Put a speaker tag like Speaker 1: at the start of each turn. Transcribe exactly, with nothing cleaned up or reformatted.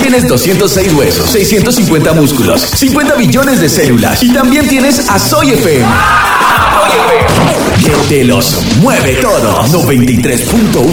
Speaker 1: tienes doscientos seis huesos, seiscientos cincuenta músculos, cincuenta billones de células y también tienes a Soy F M. Que te los mueve todos. noventa y tres punto uno